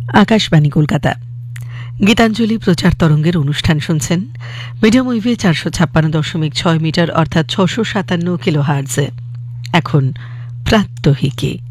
আকাশবাণী কলকাতা গীতাঞ্জলি প্রচার তরঙ্গের অনুষ্ঠান শুনছেন মিডিয়াম ওয়েভে 456.6 মিটার অর্থাৎ 657 কিলোহার্টজে। এখন প্রাত্যহিকী।